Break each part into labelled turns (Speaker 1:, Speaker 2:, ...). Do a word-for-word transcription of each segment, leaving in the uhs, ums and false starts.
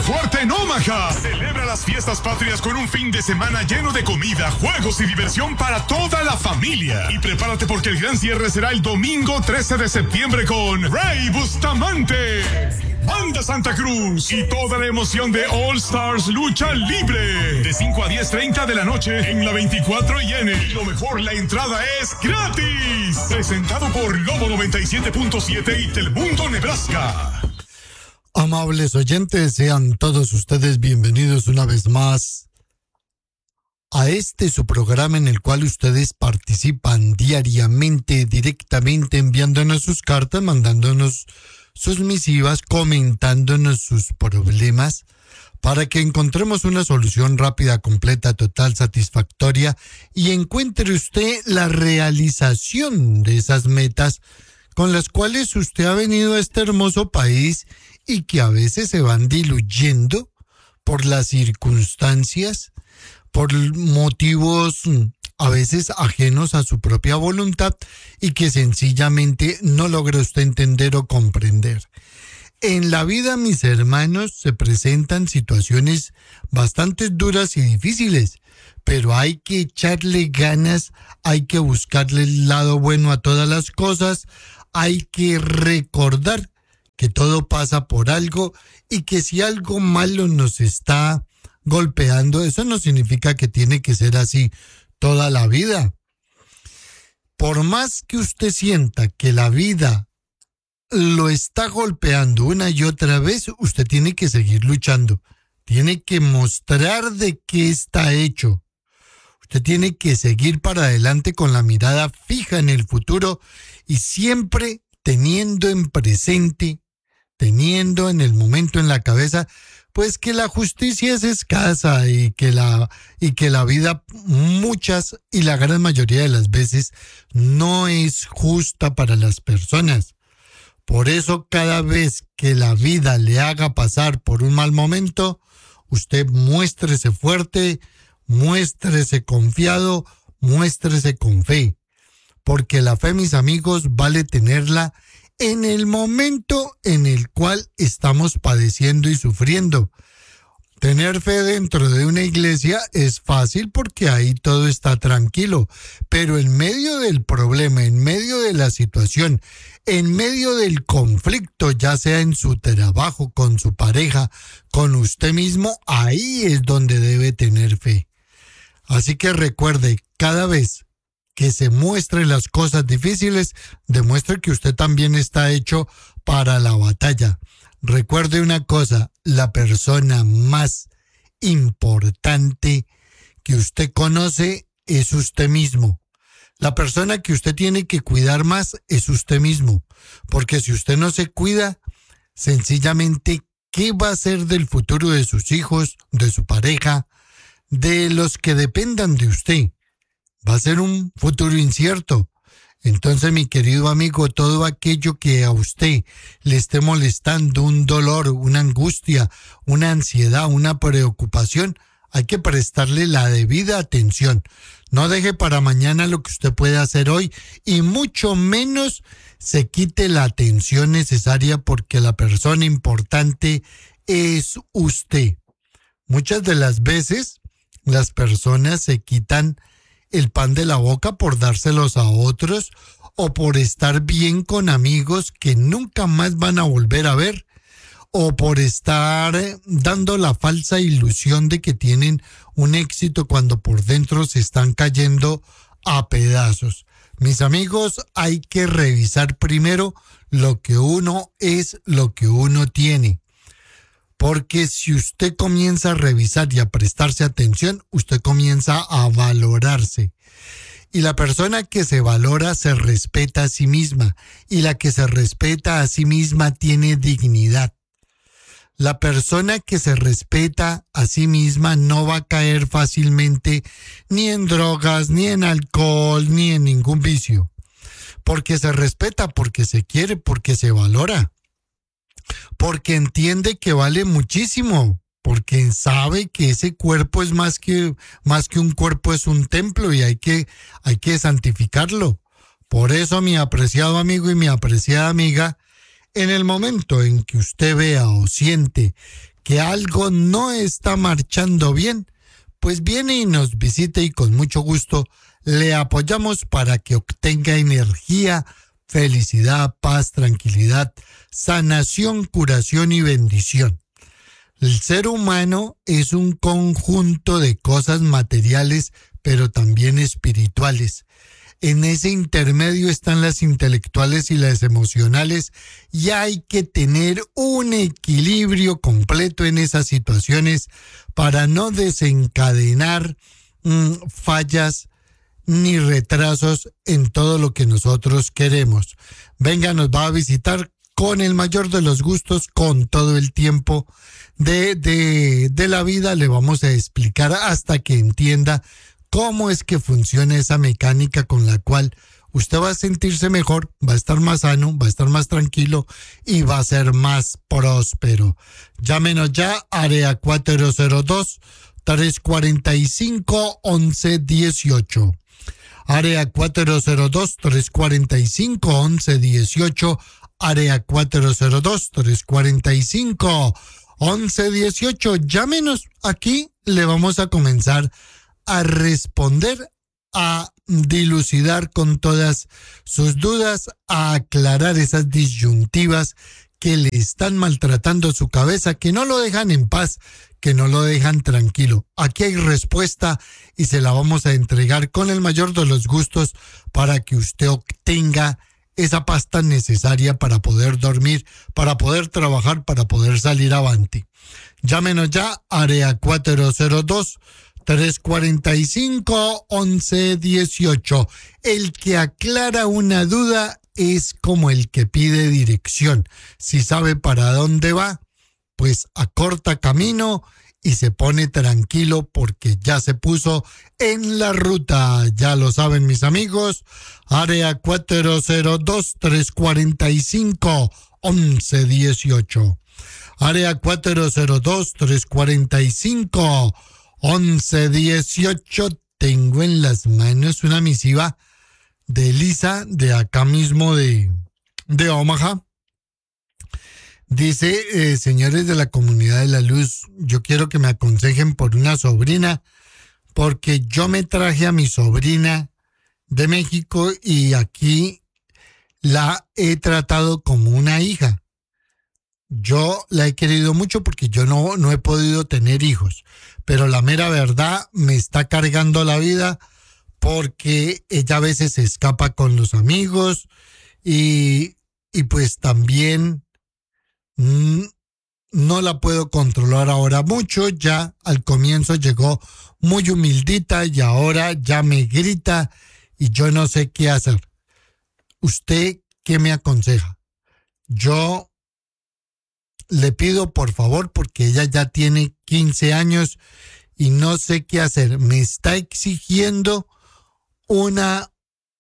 Speaker 1: fuerte en Omaha. Celebra las fiestas patrias con un fin de semana lleno de comida, juegos y diversión para toda la familia. Y prepárate porque el gran cierre será el domingo trece de septiembre con Rey Bustamante, Banda Santa Cruz y toda la emoción de All Stars Lucha Libre. De cinco a diez treinta de la noche en la veinticuatro y N. Y lo mejor, la entrada es gratis. Presentado por Lobo noventa y siete punto siete y Telemundo Nebraska.
Speaker 2: Amables oyentes, sean todos ustedes bienvenidos una vez más a este su programa en el cual ustedes participan diariamente, directamente, enviándonos sus cartas, mandándonos sus misivas, comentándonos sus problemas, para que encontremos una solución rápida, completa, total, satisfactoria y encuentre usted la realización de esas metas con las cuales usted ha venido a este hermoso país y que a veces se van diluyendo por las circunstancias, por motivos a veces ajenos a su propia voluntad y que sencillamente no logra usted entender o comprender. En la vida, mis hermanos, se presentan situaciones bastante duras y difíciles, pero hay que echarle ganas, hay que buscarle el lado bueno a todas las cosas, hay que recordar que todo pasa por algo y que si algo malo nos está golpeando, eso no significa que tiene que ser así toda la vida. Por más que usted sienta que la vida lo está golpeando una y otra vez, usted tiene que seguir luchando. Tiene que mostrar de qué está hecho. Usted tiene que seguir para adelante con la mirada fija en el futuro y siempre teniendo en presente, teniendo en el momento en la cabeza, pues que la justicia es escasa y que la, y que la vida muchas y la gran mayoría de las veces no es justa para las personas. Por eso cada vez que la vida le haga pasar por un mal momento, usted muéstrese fuerte, muéstrese confiado, muéstrese con fe. Porque la fe, mis amigos, vale tenerla en el momento en el cual estamos padeciendo y sufriendo. Tener fe dentro de una iglesia es fácil porque ahí todo está tranquilo, pero en medio del problema, en medio de la situación, en medio del conflicto, ya sea en su trabajo, con su pareja, con usted mismo, ahí es donde debe tener fe. Así que recuerde, cada vez que se muestren las cosas difíciles, demuestre que usted también está hecho para la batalla. Recuerde una cosa, la persona más importante que usted conoce es usted mismo. La persona que usted tiene que cuidar más es usted mismo, porque si usted no se cuida, sencillamente, ¿qué va a ser del futuro de sus hijos, de su pareja, de los que dependan de usted? Va a ser un futuro incierto. Entonces, mi querido amigo, todo aquello que a usted le esté molestando, un dolor, una angustia, una ansiedad, una preocupación, hay que prestarle la debida atención. No deje para mañana lo que usted puede hacer hoy y mucho menos se quite la atención necesaria porque la persona importante es usted. Muchas de las veces las personas se quitan el pan de la boca por dárselos a otros o por estar bien con amigos que nunca más van a volver a ver o por estar dando la falsa ilusión de que tienen un éxito cuando por dentro se están cayendo a pedazos. Mis amigos, hay que revisar primero lo que uno es, lo que uno tiene. Porque si usted comienza a revisar y a prestarse atención, usted comienza a valorarse. Y la persona que se valora se respeta a sí misma. Y la que se respeta a sí misma tiene dignidad. La persona que se respeta a sí misma no va a caer fácilmente ni en drogas, ni en alcohol, ni en ningún vicio. Porque se respeta, porque se quiere, porque se valora. Porque entiende que vale muchísimo, porque sabe que ese cuerpo es más que, más que un cuerpo, es un templo y hay que, hay que santificarlo. Por eso, mi apreciado amigo y mi apreciada amiga, en el momento en que usted vea o siente que algo no está marchando bien, pues viene y nos visite y con mucho gusto le apoyamos para que obtenga energía, felicidad, paz, tranquilidad, sanación, curación y bendición. El ser humano es un conjunto de cosas materiales, pero también espirituales. En ese intermedio están las intelectuales y las emocionales, y hay que tener un equilibrio completo en esas situaciones para no desencadenar mmm, fallas ni retrasos en todo lo que nosotros queremos. Venga, nos va a visitar con el mayor de los gustos, con todo el tiempo de, de, de la vida. Le vamos a explicar hasta que entienda cómo es que funciona esa mecánica con la cual usted va a sentirse mejor, va a estar más sano, va a estar más tranquilo y va a ser más próspero. Llámenos ya, área cuatro cero dos, tres cuatro cinco, once dieciocho. Área cuatro cero dos, tres cuatro cinco, once dieciocho. Área cuatro cero dos, tres cuatro cinco, once dieciocho. Llámenos, aquí le vamos a comenzar a responder, a dilucidar con todas sus dudas, a aclarar esas disyuntivas que le están maltratando su cabeza, que no lo dejan en paz, que no lo dejan tranquilo. Aquí hay respuesta y se la vamos a entregar con el mayor de los gustos para que usted obtenga esa paz tan necesaria para poder dormir, para poder trabajar, para poder salir avante. Llámenos ya, área cuatro cero dos, tres cuatro cinco, once dieciocho. El que aclara una duda es como el que pide dirección. Si sabe para dónde va, pues acorta camino y se pone tranquilo porque ya se puso en la ruta. Ya lo saben, mis amigos. Área cuatro cero dos, tres cuatro cinco, once dieciocho. Área cuatro cero dos, tres cuatro cinco, once dieciocho. Tengo en las manos una misiva de Lisa, de acá mismo de, de Omaha. Dice, eh, señores de la comunidad de la luz, yo quiero que me aconsejen por una sobrina, porque yo me traje a mi sobrina de México y aquí la he tratado como una hija. Yo la he querido mucho porque yo no, no he podido tener hijos, pero la mera verdad me está cargando la vida porque ella a veces se escapa con los amigos y, y pues también mmm, no la puedo controlar ahora mucho. Ya al comienzo llegó muy humildita y ahora ya me grita y yo no sé qué hacer. ¿Usted qué me aconseja? Yo le pido por favor, porque ella ya tiene quince años y no sé qué hacer. Me está exigiendo una,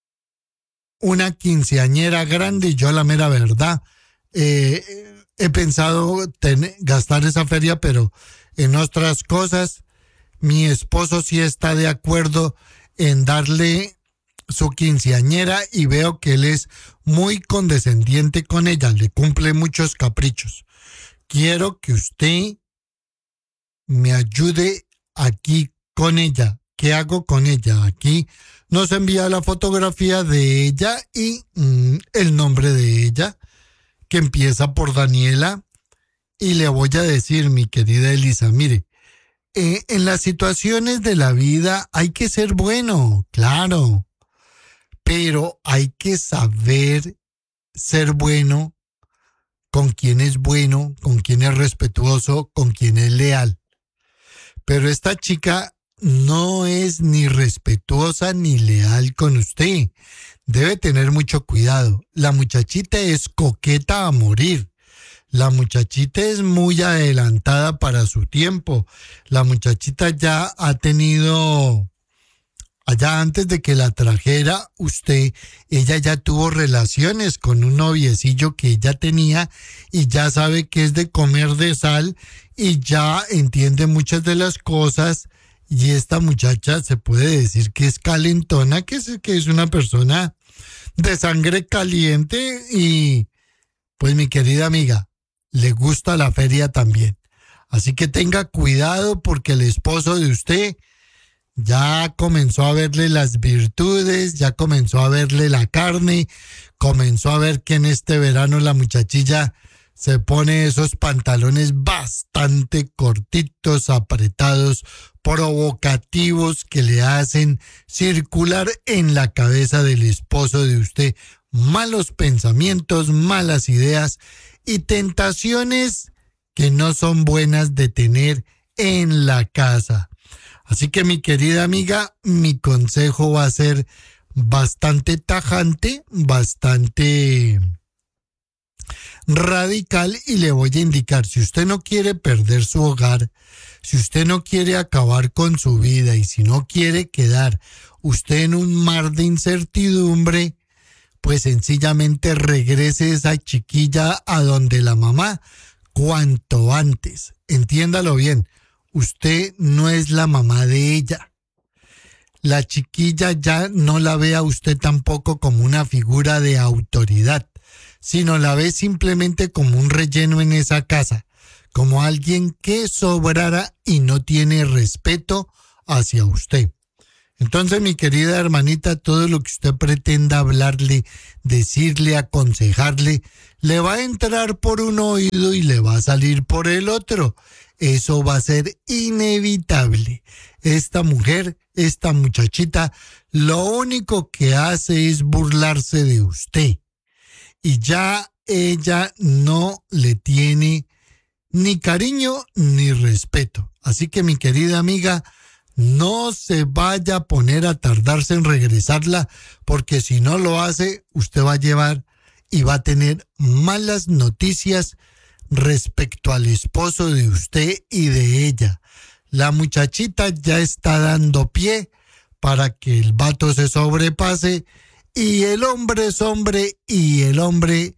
Speaker 2: una quinceañera grande y yo la mera verdad eh, he pensado tener, gastar esa feria, pero en otras cosas. Mi esposo sí está de acuerdo en darle su quinceañera y veo que él es muy condescendiente con ella, le cumple muchos caprichos. Quiero que usted me ayude aquí con ella. ¿Qué hago con ella? Aquí nos envía la fotografía de ella y mmm, el nombre de ella, que empieza por Daniela. Y le voy a decir, mi querida Elisa, mire, eh, en las situaciones de la vida hay que ser bueno, claro, pero hay que saber ser bueno con quien es bueno, con quien es respetuoso, con quien es leal. Pero esta chica no es ni respetuosa ni leal con usted. Debe tener mucho cuidado. La muchachita es coqueta a morir. La muchachita es muy adelantada para su tiempo. La muchachita ya ha tenido, allá antes de que la trajera usted, ella ya tuvo relaciones con un noviecillo que ella tenía y ya sabe que es de comer de sal y ya entiende muchas de las cosas. Y esta muchacha se puede decir que es calentona, que es, que es una persona de sangre caliente y pues mi querida amiga, le gusta la feria también. Así que tenga cuidado porque el esposo de usted ya comenzó a verle las virtudes, ya comenzó a verle la carne, comenzó a ver que en este verano la muchachilla se pone esos pantalones bastante cortitos, apretados, provocativos, que le hacen circular en la cabeza del esposo de usted malos pensamientos, malas ideas y tentaciones que no son buenas de tener en la casa. Así que, mi querida amiga, mi consejo va a ser bastante tajante, bastante radical, y le voy a indicar: si usted no quiere perder su hogar, si usted no quiere acabar con su vida y si no quiere quedar usted en un mar de incertidumbre, pues sencillamente regrese esa chiquilla a donde la mamá cuanto antes. Entiéndalo bien, usted no es la mamá de ella. La chiquilla ya no la ve a usted tampoco como una figura de autoridad, sino la ve simplemente como un relleno en esa casa, como alguien que sobrara y no tiene respeto hacia usted. Entonces, mi querida hermanita, todo lo que usted pretenda hablarle, decirle, aconsejarle, le va a entrar por un oído y le va a salir por el otro. Eso va a ser inevitable. Esta mujer, esta muchachita, lo único que hace es burlarse de usted. Y ya ella no le tiene ni cariño ni respeto. Así que, mi querida amiga, no se vaya a poner a tardarse en regresarla, porque si no lo hace, usted va a llevar y va a tener malas noticias respecto al esposo de usted y de ella. La muchachita ya está dando pie para que el vato se sobrepase, y el hombre es hombre, y el hombre,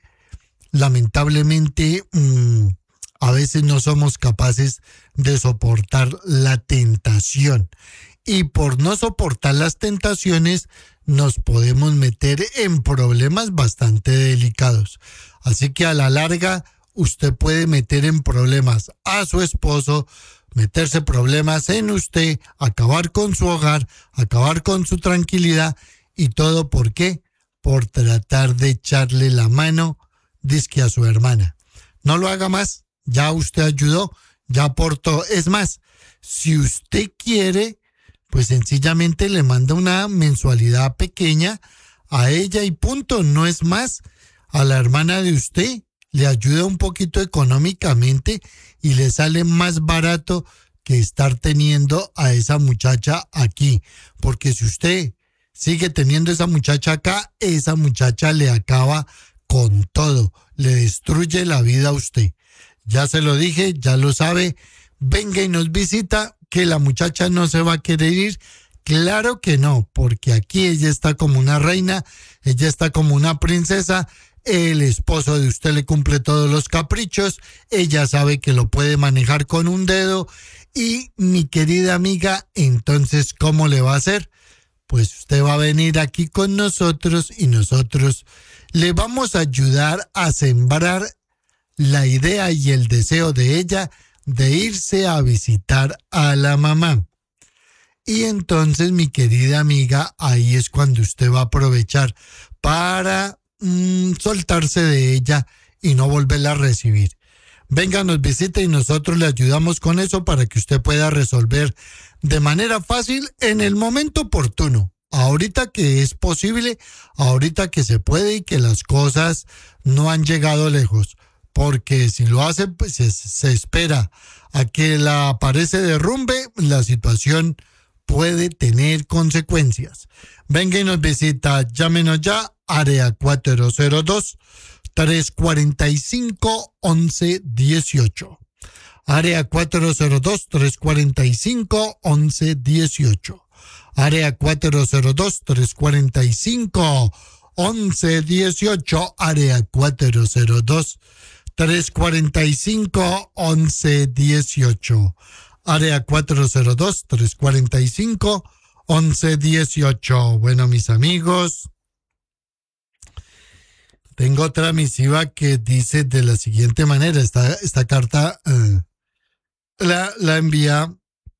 Speaker 2: lamentablemente, mmm, a veces no somos capaces de soportar la tentación. Y por no soportar las tentaciones, nos podemos meter en problemas bastante delicados. Así que a la larga, usted puede meter en problemas a su esposo, meterse problemas en usted, acabar con su hogar, acabar con su tranquilidad. ¿Y todo por qué? Por tratar de echarle la mano, dizque a su hermana. No lo haga más. Ya usted ayudó, ya aportó. Es más, si usted quiere, pues sencillamente le manda una mensualidad pequeña a ella y punto. No es más. A la hermana de usted le ayuda un poquito económicamente y le sale más barato que estar teniendo a esa muchacha aquí. Porque si usted sigue teniendo esa muchacha acá, esa muchacha le acaba con todo, le destruye la vida a usted. Ya se lo dije, ya lo sabe. Venga y nos visita, que la muchacha no se va a querer ir. Claro que no, porque aquí ella está como una reina, ella está como una princesa. El esposo de usted le cumple todos los caprichos, ella sabe que lo puede manejar con un dedo. Y, mi querida amiga, entonces, ¿cómo le va a hacer? Pues usted va a venir aquí con nosotros y nosotros le vamos a ayudar a sembrar la idea y el deseo de ella de irse a visitar a la mamá. Y entonces, mi querida amiga, ahí es cuando usted va a aprovechar para mmm, soltarse de ella y no volverla a recibir. Venga, nos visita y nosotros le ayudamos con eso para que usted pueda resolver de manera fácil en el momento oportuno. Ahorita que es posible, ahorita que se puede y que las cosas no han llegado lejos. Porque si lo hace, pues se, se espera a que la pared se derrumbe, la situación puede tener consecuencias. Venga y nos visita, llámenos ya, área cuatro cero dos, tres cuatro cinco, once dieciocho. Área cuatro cero dos, tres cuatro cinco, once dieciocho. Área cuatro cero dos, tres cuatro cinco, once dieciocho. Área cuatro cero dos, tres cuatro cinco, once dieciocho. Área cuatro cero dos, tres cuatro cinco, once dieciocho. Bueno, mis amigos, tengo otra misiva que dice de la siguiente manera. Esta, esta carta eh, la, la envía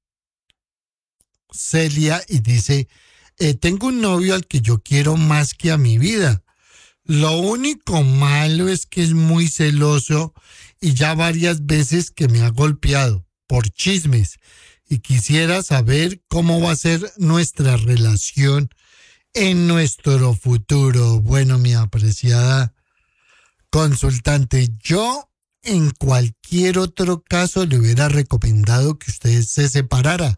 Speaker 2: Celia y dice, eh, tengo un novio al que yo quiero más que a mi vida. Lo único malo es que es muy celoso y ya varias veces que me ha golpeado por chismes y quisiera saber cómo va a ser nuestra relación en nuestro futuro. Bueno, mi apreciada consultante, yo en cualquier otro caso le hubiera recomendado que usted se separara.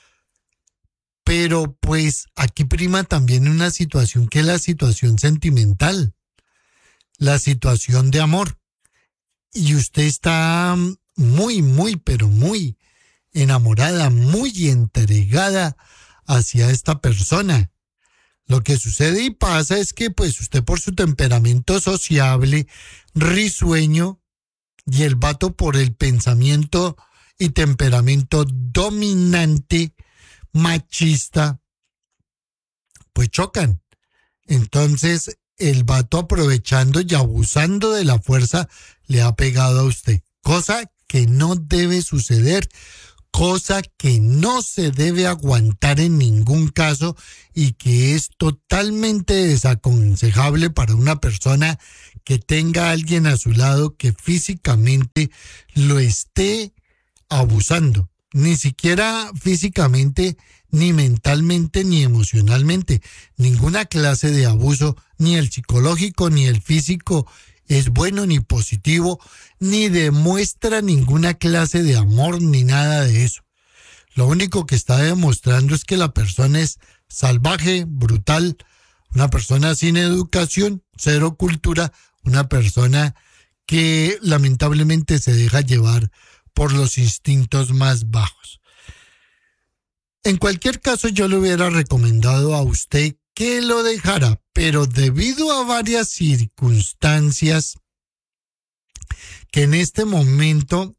Speaker 2: Pero pues aquí prima también una situación que es la situación sentimental, la situación de amor. Y usted está muy, muy, pero muy enamorada, muy entregada hacia esta persona. Lo que sucede y pasa es que pues usted por su temperamento sociable, risueño, y el vato por el pensamiento y temperamento dominante, machista, pues chocan. Entonces el vato, aprovechando y abusando de la fuerza, le ha pegado a usted, cosa que no debe suceder, cosa que no se debe aguantar en ningún caso y que es totalmente desaconsejable para una persona que tenga a alguien a su lado que físicamente lo esté abusando. Ni siquiera físicamente, ni mentalmente, ni emocionalmente. Ninguna clase de abuso, ni el psicológico, ni el físico, es bueno ni positivo, ni demuestra ninguna clase de amor, ni nada de eso. Lo único que está demostrando es que la persona es salvaje, brutal, una persona sin educación, cero cultura, una persona que lamentablemente se deja llevar por los instintos más bajos. En cualquier caso, yo le hubiera recomendado a usted que lo dejara, pero debido a varias circunstancias que en este momento,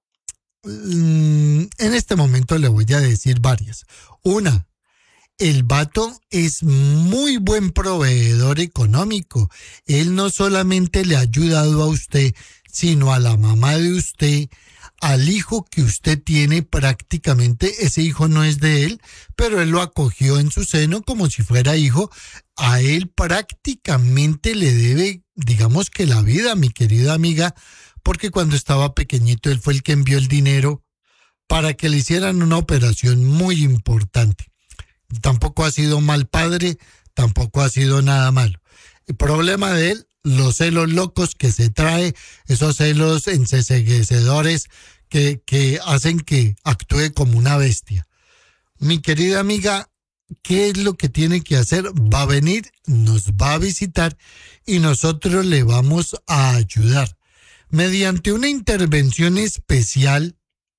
Speaker 2: en este momento le voy a decir varias. Una, el vato es muy buen proveedor económico. Él no solamente le ha ayudado a usted, sino a la mamá de usted, al hijo que usted tiene. Prácticamente ese hijo no es de él, pero él lo acogió en su seno como si fuera hijo. A él prácticamente le debe, digamos que la vida, mi querida amiga, porque cuando estaba pequeñito él fue el que envió el dinero para que le hicieran una operación muy importante. Tampoco ha sido mal padre, tampoco ha sido nada malo. El problema de él, los celos locos que se trae, esos celos enceguecedores que, que hacen que actúe como una bestia. Mi querida amiga, ¿qué es lo que tiene que hacer? Va a venir, nos va a visitar y nosotros le vamos a ayudar mediante una intervención especial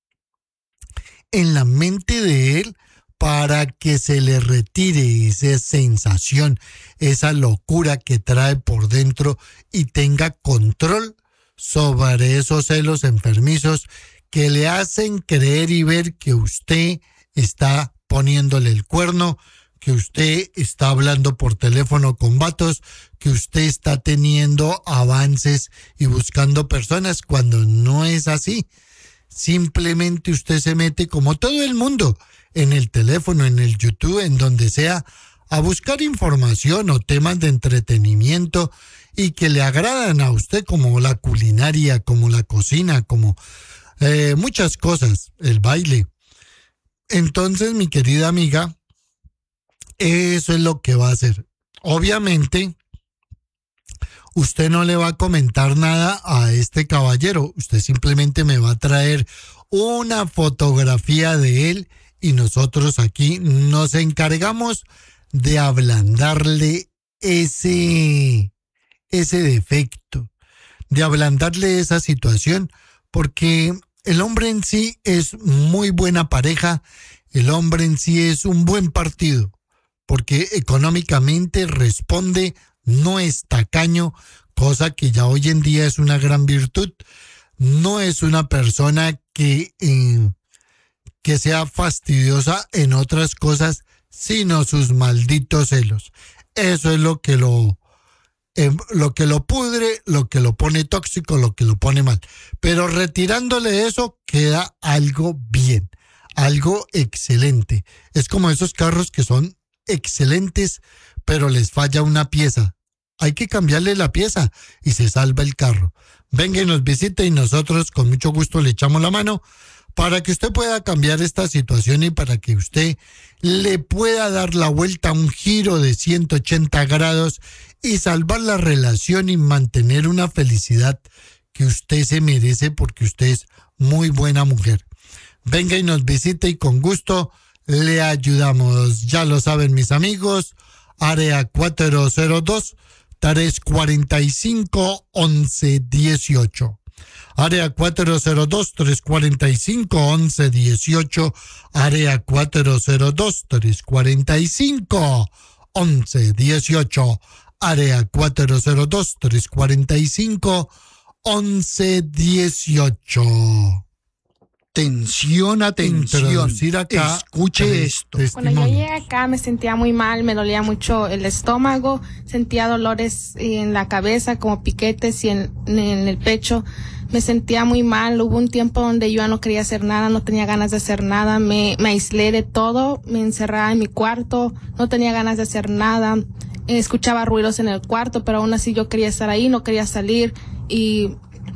Speaker 2: en la mente de él para que se le retire esa sensación, esa locura que trae por dentro y tenga control sobre esos celos enfermizos que le hacen creer y ver que usted está poniéndole el cuerno, que usted está hablando por teléfono con vatos, que usted está teniendo avances y buscando personas cuando no es así. Simplemente usted se mete como todo el mundo en el teléfono, en el YouTube, en donde sea, a buscar información o temas de entretenimiento y que le agradan a usted, como la culinaria, como la cocina, como eh, muchas cosas, el baile. Entonces, mi querida amiga, eso es lo que va a hacer. Obviamente, usted no le va a comentar nada a este caballero. Usted simplemente me va a traer una fotografía de él y nosotros aquí nos encargamos de ablandarle ese, ese defecto, de ablandarle esa situación, porque el hombre en sí es muy buena pareja, el hombre en sí es un buen partido, porque económicamente responde, no es tacaño, cosa que ya hoy en día es una gran virtud. No es una persona que, eh, que sea fastidiosa en otras cosas, sino sus malditos celos. Eso es lo que lo, eh, lo que lo pudre, lo que lo pone tóxico, lo que lo pone mal. Pero retirándole eso, queda algo bien, algo excelente. Es como esos carros que son excelentes, pero les falla una pieza. Hay que cambiarle la pieza y se salva el carro. Venga y nos visite y nosotros con mucho gusto le echamos la mano para que usted pueda cambiar esta situación y para que usted le pueda dar la vuelta, un giro de ciento ochenta grados y salvar la relación y mantener una felicidad que usted se merece porque usted es muy buena mujer. Venga y nos visite y con gusto le ayudamos. Ya lo saben mis amigos, área cuatro cero dos, tres cuatro cinco, once dieciocho. Área cuatro cero dos, tres cuatro cinco, once dieciocho. Área cuatro cero dos, tres cuatro cinco, once dieciocho. Área cuatro cero dos, tres cuatro cinco, once dieciocho. Atención, atención. Acá, escuche esto.
Speaker 3: Cuando yo llegué acá me sentía muy mal, me dolía mucho el estómago, sentía dolores en la cabeza como piquetes y en, en el pecho. Me sentía muy mal, hubo un tiempo donde yo ya no quería hacer nada, no tenía ganas de hacer nada, me, me aislé de todo, me encerraba en mi cuarto, no tenía ganas de hacer nada, escuchaba ruidos en el cuarto, pero aún así yo quería estar ahí, no quería salir y...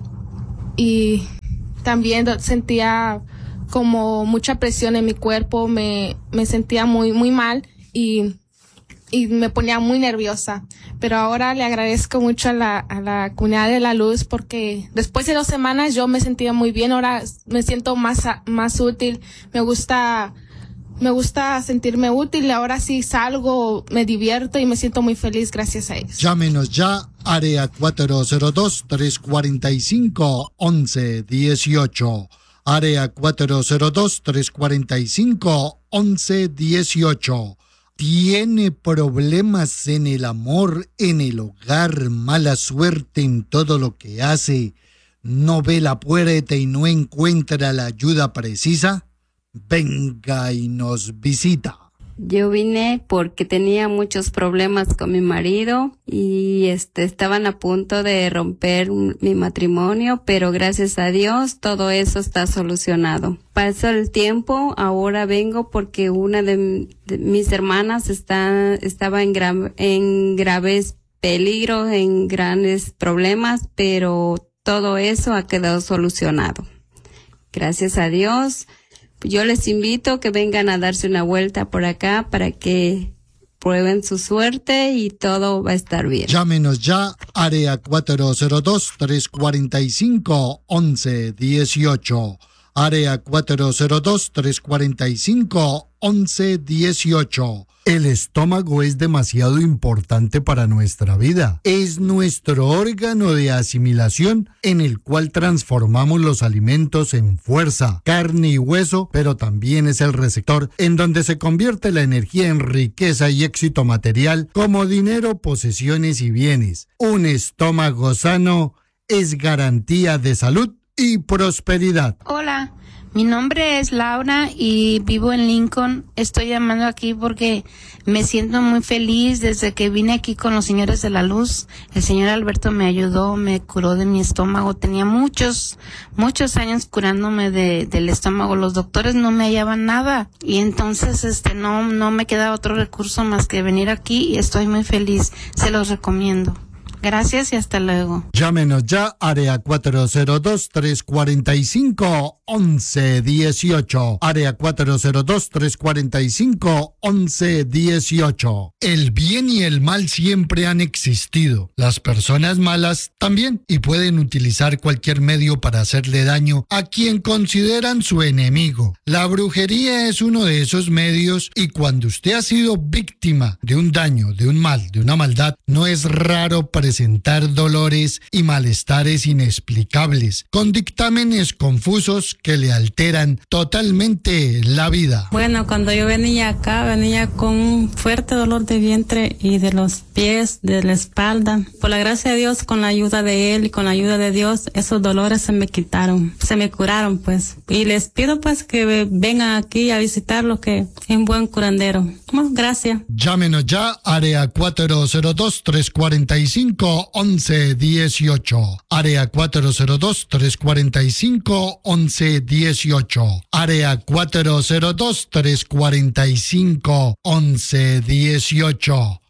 Speaker 3: y también sentía como mucha presión en mi cuerpo, me, me sentía muy, muy mal y, y me ponía muy nerviosa. Pero ahora le agradezco mucho a la, a la Comunidad de la Luz porque después de dos semanas yo me sentía muy bien, ahora me siento más, más útil, me gusta, me gusta sentirme útil, ahora sí salgo, me divierto y me siento muy feliz gracias a ellos.
Speaker 2: Llámenos ya, área cuatro cero dos, tres cuatro cinco, once dieciocho. Área cuatro cero dos, tres cuatro cinco, once dieciocho. ¿Tiene problemas en el amor, en el hogar, mala suerte en todo lo que hace? ¿No ve la puerta y no encuentra la ayuda precisa? Venga y nos visita.
Speaker 4: Yo vine porque tenía muchos problemas con mi marido y este estaban a punto de romper mi matrimonio, pero gracias a Dios todo eso está solucionado. Pasó el tiempo, ahora vengo porque una de, de mis hermanas está estaba en, gra, en graves peligros, en grandes problemas, pero todo eso ha quedado solucionado. Gracias a Dios. Yo les invito a que vengan a darse una vuelta por acá para que prueben su suerte y todo va a estar bien.
Speaker 2: Llámenos ya, área cuatro cero dos, tres cuatro cinco, once dieciocho. Área cuatro cero dos, tres cuatro cinco, once dieciocho. El estómago es demasiado importante para nuestra vida. Es nuestro órgano de asimilación en el cual transformamos los alimentos en fuerza, carne y hueso, pero también es el receptor en donde se convierte la energía en riqueza y éxito material como dinero, posesiones y bienes. Un estómago sano es garantía de salud y prosperidad.
Speaker 5: Hola. Mi nombre es Laura y vivo en Lincoln. Estoy llamando aquí porque me siento muy feliz desde que vine aquí con los señores de la luz. El señor Alberto me ayudó, me curó de mi estómago. Tenía muchos, muchos años curándome de, del estómago. Los doctores no me hallaban nada y entonces este no, no me queda otro recurso más que venir aquí y estoy muy feliz. Se los recomiendo. Gracias y hasta luego.
Speaker 2: Llámenos ya, área cuatro cero dos, tres cuatro cinco, once dieciocho. Área cuatro cero dos, tres cuatro cinco, once dieciocho. El bien y el mal siempre han existido. Las personas malas también y pueden utilizar cualquier medio para hacerle daño a quien consideran su enemigo. La brujería es uno de esos medios y cuando usted ha sido víctima de un daño, de un mal, de una maldad, no es raro presentar dolores y malestares inexplicables, con dictámenes confusos que le alteran totalmente la vida.
Speaker 6: Bueno, cuando yo venía acá, venía con un fuerte dolor de vientre y de los pies, de la espalda. Por la gracia de Dios, con la ayuda de Él y con la ayuda de Dios, esos dolores se me quitaron, se me curaron, pues. Y les pido, pues, que vengan aquí a visitarlo, que es un buen curandero. Bueno, gracias.
Speaker 2: Llámenos ya, área cuatro cero dos, tres cuatro cinco, cinco, once dieciocho. Área cuatro cero dos, tres cuatro cinco, once dieciocho. Área cuatro cero dos, tres cuatro cinco, once dieciocho.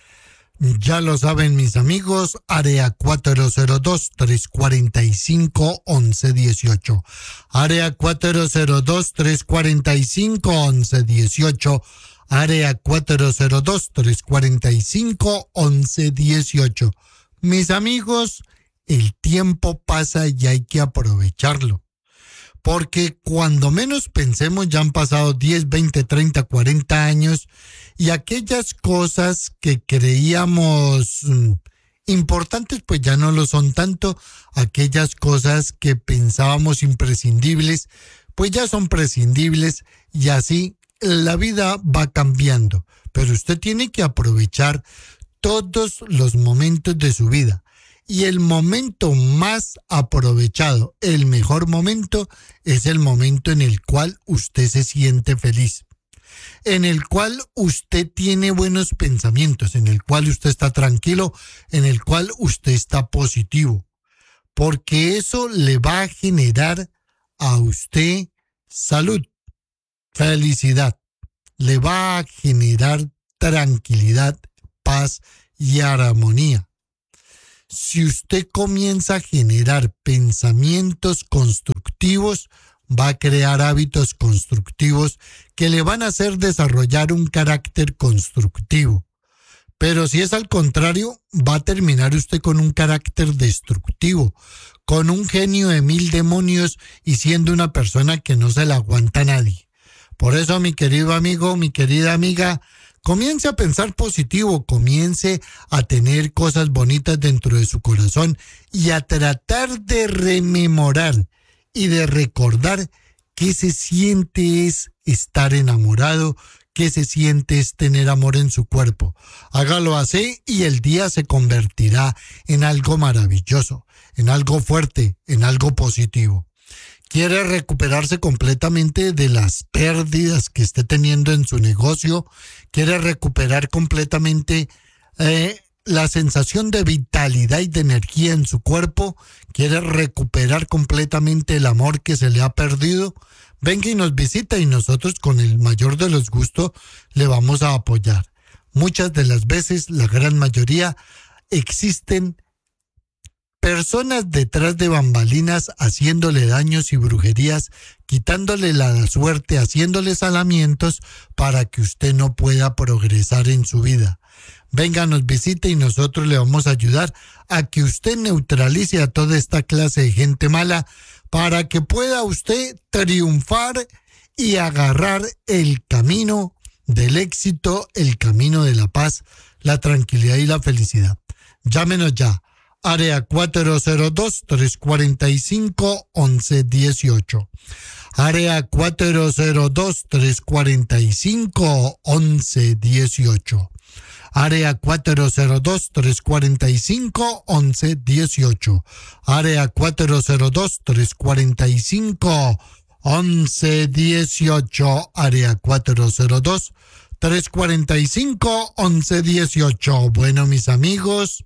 Speaker 2: Ya lo saben mis amigos, área cuatro cero dos, tres cuatro cinco, once dieciocho. Área cuatro cero dos, tres cuatro cinco, once dieciocho. Área cuatro cero dos, tres cuatro cinco, once dieciocho. Mis amigos, el tiempo pasa y hay que aprovecharlo. Porque cuando menos pensemos ya han pasado diez, veinte, treinta, cuarenta años y aquellas cosas que creíamos mmm, importantes pues ya no lo son tanto. Aquellas cosas que pensábamos imprescindibles pues ya son prescindibles y así la vida va cambiando. Pero usted tiene que aprovechar todos los momentos de su vida. Y el momento más aprovechado, el mejor momento, es el momento en el cual usted se siente feliz, en el cual usted tiene buenos pensamientos, en el cual usted está tranquilo, en el cual usted está positivo, porque eso le va a generar a usted salud, felicidad, le va a generar tranquilidad, paz y armonía. Si usted comienza a generar pensamientos constructivos, va a crear hábitos constructivos que le van a hacer desarrollar un carácter constructivo. Pero si es al contrario, va a terminar usted con un carácter destructivo, con un genio de mil demonios y siendo una persona que no se la aguanta a nadie. Por eso, mi querido amigo, mi querida amiga, comience a pensar positivo, comience a tener cosas bonitas dentro de su corazón y a tratar de rememorar y de recordar qué se siente es estar enamorado, qué se siente es tener amor en su cuerpo. Hágalo así y el día se convertirá en algo maravilloso, en algo fuerte, en algo positivo. Quiere recuperarse completamente de las pérdidas que esté teniendo en su negocio, quiere recuperar completamente eh, la sensación de vitalidad y de energía en su cuerpo, quiere recuperar completamente el amor que se le ha perdido, venga y nos visita y nosotros con el mayor de los gustos le vamos a apoyar. Muchas de las veces, la gran mayoría, existen personas detrás de bambalinas haciéndole daños y brujerías, quitándole la suerte, haciéndole salamientos para que usted no pueda progresar en su vida. Venga, nos visite y nosotros le vamos a ayudar a que usted neutralice a toda esta clase de gente mala para que pueda usted triunfar y agarrar el camino del éxito, el camino de la paz, la tranquilidad y la felicidad. Llámenos ya. Área cuatro cero dos, tres cuatro cinco, once dieciocho. Área cuatro cero dos, tres cuatro cinco, once dieciocho. Área cuatro cero dos, tres cuatro cinco, once dieciocho. Área cuatro cero dos, tres cuatro cinco, once dieciocho. Área cuatro cero dos, tres cuatro cinco, once dieciocho. Bueno, mis amigos,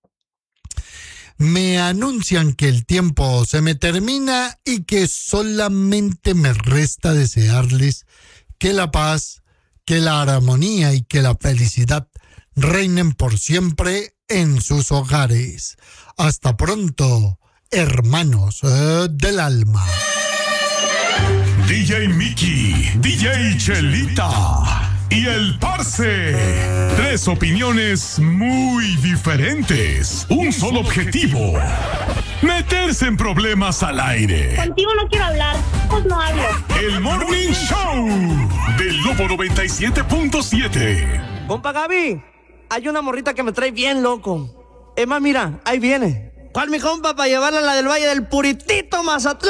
Speaker 2: me anuncian que el tiempo se me termina y que solamente me resta desearles que la paz, que la armonía y que la felicidad reinen por siempre en sus hogares. Hasta pronto, hermanos eh, del alma.
Speaker 1: D J Mickey, D J Chelita y el Parce. Tres opiniones muy diferentes. Un solo objetivo: meterse en problemas al aire.
Speaker 7: Contigo no quiero hablar, pues no hablo.
Speaker 1: El Morning Show del Lobo noventa y siete punto siete.
Speaker 8: Compa Gaby, hay una morrita que me trae bien loco. Emma, mira, ahí viene. ¿Cuál, mi compa? Para llevarla a la del Valle del Puritito, Mazatlán.